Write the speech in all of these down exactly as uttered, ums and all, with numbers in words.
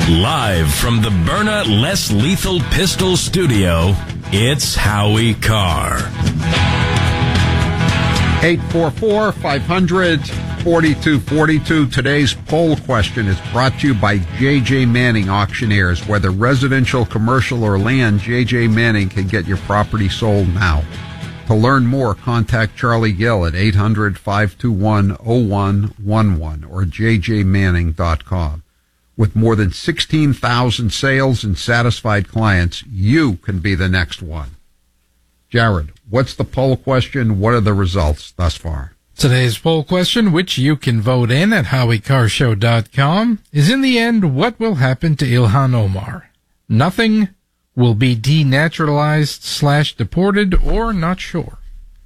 Live from the Byrna Less Lethal Pistol Studio, it's Howie Carr. eight four four, five hundred, forty-two forty-two. Today's poll question is brought to you by J J. Manning Auctioneers. Whether residential, commercial, or land, J J. Manning can get your property sold now. To learn more, contact Charlie Gill at eight hundred, five two one, oh one one one or j j manning dot com. With more than sixteen thousand sales and satisfied clients, you can be the next one. Jared, what's the poll question? What are the results thus far? Today's poll question, which you can vote in at howie carr show dot com, is in the end, what will happen to Ilhan Omar? Nothing, will be denaturalized slash deported, or not sure?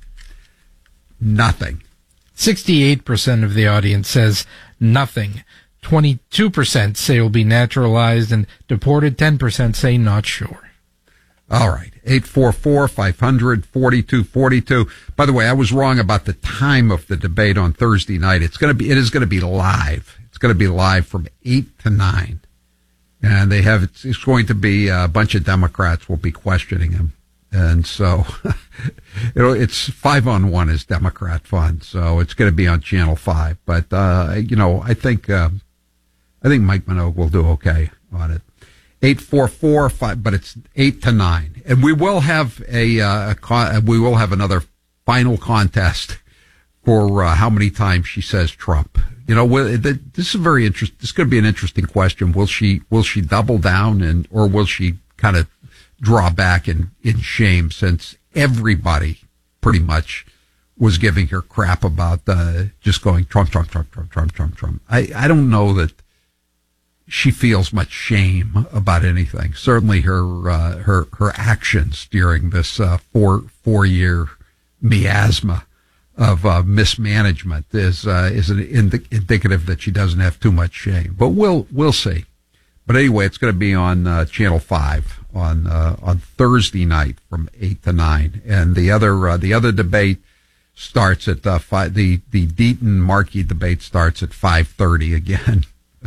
Nothing. sixty-eight percent of the audience says nothing. twenty-two percent say will be naturalized and deported. ten percent say not sure. All right. eight four four, five hundred, forty-two forty-two. By the way, I was wrong about the time of the debate on Thursday night. It's going to be, it is going to be live. It's going to be live from eight to nine. And they have, it's, it's going to be a bunch of Democrats will be questioning him. And so, you know, it's five on one is Democrat fun. So it's going to be on Channel five. But, uh, you know, I think, uh, I think Mike Minogue will do okay on it. eight four four, five, but it's eight to nine. And we will have a, uh, a con- we will have another final contest for uh, how many times she says Trump. You know, this is a very interesting, this is going to be an interesting question. Will she, will she double down and, or will she kind of draw back in, in shame, since everybody pretty much was giving her crap about, uh, just going Trump, Trump, Trump, Trump, Trump, Trump, Trump. I, I don't know that she feels much shame about anything. Certainly her, uh, her, her actions during this, uh, four, four year miasma of, uh, mismanagement is, uh, is an indi- indicative that she doesn't have too much shame, but we'll, we'll see. But anyway, it's going to be on, uh, Channel five on, uh, on Thursday night from eight to nine. And the other, uh, the other debate starts at, uh, five, the, the Deaton Markey debate starts at five thirty again.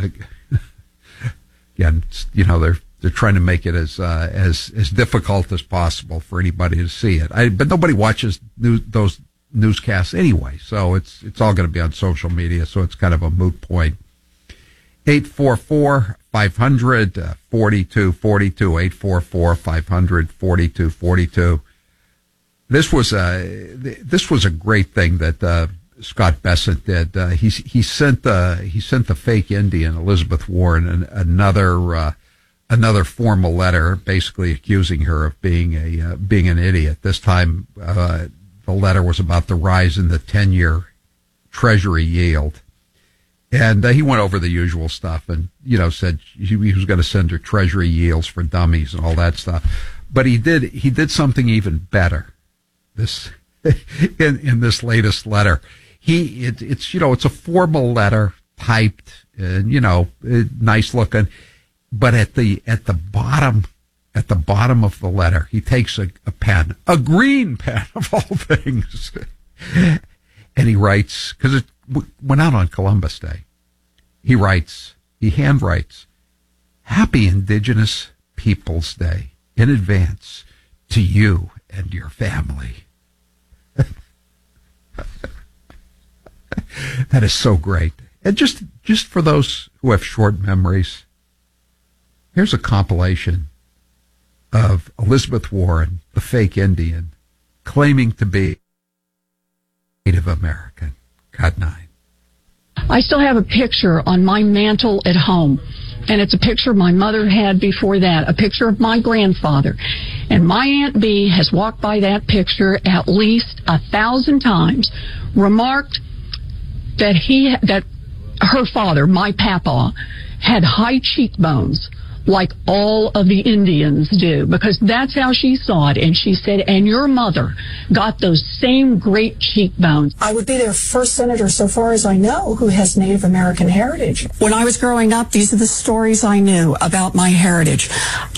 Again, you know, they're, they're trying to make it as, uh, as, as difficult as possible for anybody to see it. I, but nobody watches news, those newscasts anyway. So it's, it's all going to be on social media. So it's kind of a moot point. eight four four, five hundred, forty-two forty-two, eight four four, five hundred, forty-two forty-two. This was a, this was a great thing that, uh, Scott Bessent did. Uh, he, he sent, uh, he sent the fake Indian, Elizabeth Warren, an, another, uh, another formal letter basically accusing her of being a, uh, being an idiot. This time, uh, the letter was about the rise in the ten-year Treasury yield. And uh, he went over the usual stuff and, you know, said he, he was going to send her Treasury yields for dummies and all that stuff. But he did, he did something even better. This, in, in this latest letter. He, it, it's, you know, it's a formal letter typed and, you know, nice looking. But at the, at the bottom, at the bottom of the letter, he takes a, a pen, a green pen of all things. And he writes, because it w- went out on Columbus Day. He writes, he handwrites, Happy Indigenous Peoples Day in advance to you and your family. That is so great. And just, just for those who have short memories, here's a compilation of Elizabeth Warren, the fake Indian, claiming to be Native American. God nine. I still have a picture on my mantle at home, and it's a picture my mother had before that, a picture of my grandfather. And my Aunt Bee has walked by that picture at least a thousand times, remarked that he, that her father, my papa, had high cheekbones like all of the Indians do, because that's how she saw it. And she said, and your mother got those same great cheekbones. I would be their first senator, so far as I know, who has Native American heritage. When I was growing up, these are the stories I knew about my heritage.